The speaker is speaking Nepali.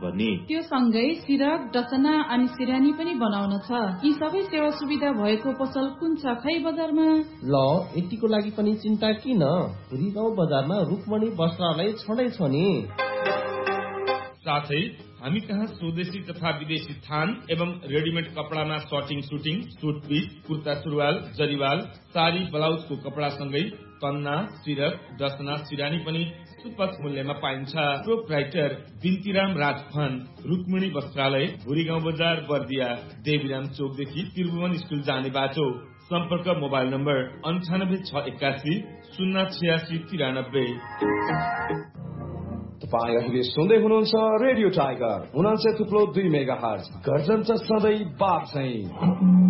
पर्ने। त्यो सँगै सिरक, डसना अनि सिरानी पनि बनाउन छ। यी सबै सेवा सुविधा भएको पसल कुन छ खै बजारमा? ल यतिको लागि पनि चिन्ता किन? पुरी गाउँ बजारमा रुक्मणी वस्त्रालय छँदै छ नि। साथै हामी कहाँ स्वदेशी तथा विदेशी थान एवं readymade कपडामा shirting, shooting, suit piece, kurta सुरुवाल, जरिवाल, साडी, ब्लाउजको कपडा सँगै कन्ना, सिरक, डसना, सिरानी पनि सुपथ मूल्यमा पाइन्छ। प्रोप्राइटर बिन्तीराम राजफन, रुक्मिणी वस्त्रालय, भुरी गाउँ बजार, बर्दिया, देवीराम चोकदेखि त्रिभुवन स्कुल जाने बाटो। सम्पर्क मोबाइल नम्बर 9861 08693। तपाईं अहिले सुन्दै हुनुहुन्छ रेडियो टाइगर 99.2 मेगाहर्ज। गर्जन सधैँ बाप चाहिँ।